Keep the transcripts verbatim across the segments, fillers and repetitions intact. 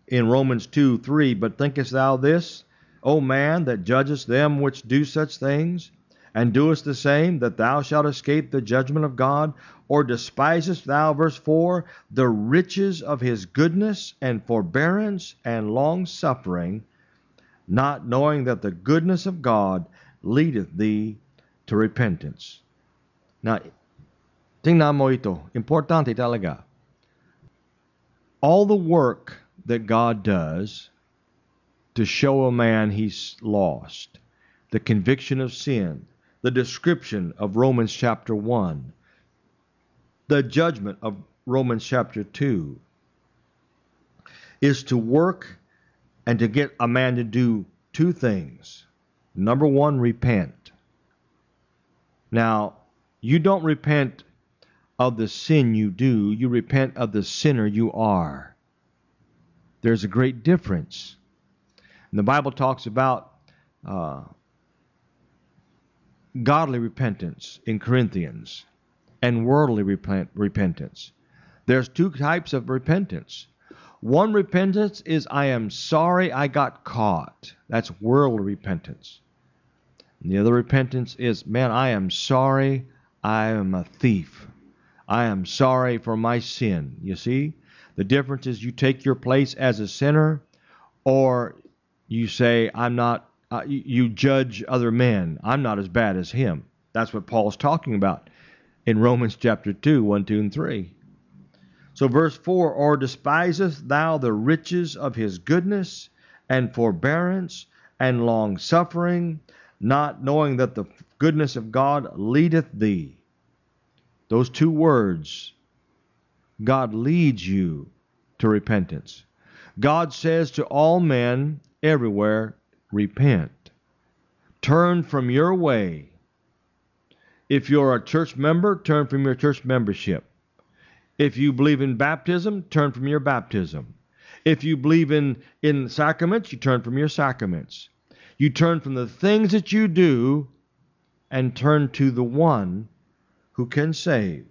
in Romans two three, but thinkest thou this, O man, that judgest them which do such things, and doest the same, that thou shalt escape the judgment of God? Or despisest thou, verse four, the riches of his goodness and forbearance and long-suffering, not knowing that the goodness of God leadeth thee to repentance? Now, tingnan mo ito. Importante talaga. All the work that God does to show a man he's lost, the conviction of sin, the description of Romans chapter one, the judgment of Romans chapter two, is to work and to get a man to do two things. Number one, repent. Now, you don't repent of the sin you do, you repent of the sinner you are. There's a great difference. And the Bible talks about uh, godly repentance in Corinthians and worldly repent, repentance. There's two types of repentance. One repentance is, I am sorry I got caught. That's worldly repentance. And the other repentance is, man, I am sorry I am a thief. I am sorry for my sin. You see? The difference is you take your place as a sinner, or you say, I'm not, uh, you judge other men. I'm not as bad as him. That's what Paul's talking about in Romans chapter two, one, two, and three. So verse four, or despisest thou the riches of his goodness and forbearance and long suffering, not knowing that the goodness of God leadeth thee. Those two words, God leads you to repentance. God says to all men everywhere, repent. Turn from your way. If you're a church member, turn from your church membership. If you believe in baptism, turn from your baptism. If you believe in, in sacraments, you turn from your sacraments. You turn from the things that you do and turn to the one who can save.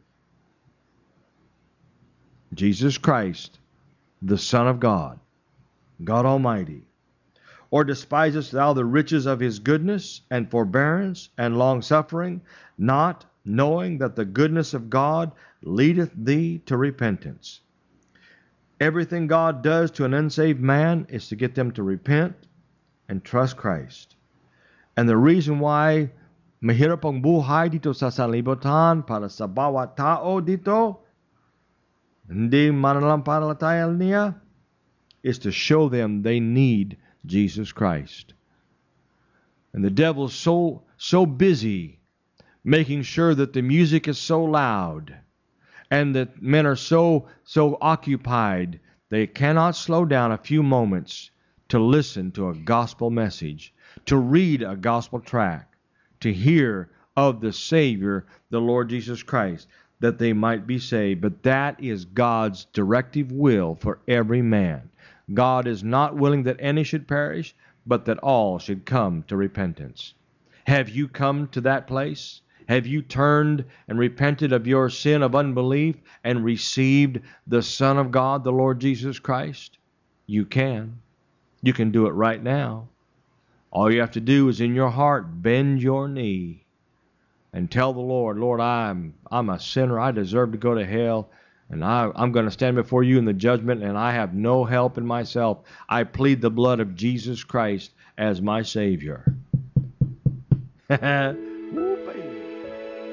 Jesus Christ, the Son of God, God Almighty. Or despisest thou the riches of his goodness and forbearance and long-suffering, not knowing that the goodness of God leadeth thee to repentance? Everything God does to an unsaved man is to get them to repent and trust Christ. And the reason why mahirap ang buhay dito sa sanlibutan para sa bawat tao dito, hindi mananampalataya niya, is to show them they need Jesus Christ. And the devil's so so busy making sure that the music is so loud and that men are so so occupied they cannot slow down a few moments to listen to a gospel message, to read a gospel tract, to hear of the Savior, the Lord Jesus Christ, that they might be saved. But that is God's directive will for every man. God is not willing that any should perish, but that all should come to repentance. Have you come to that place? Have you turned and repented of your sin of unbelief and received the Son of God, the Lord Jesus Christ? You can. You can do it right now. All you have to do is in your heart bend your knee and tell the Lord, Lord, I'm I'm a sinner. I deserve to go to hell. And I, I'm going to stand before you in the judgment, and I have no help in myself. I plead the blood of Jesus Christ as my Savior. Ooh, baby.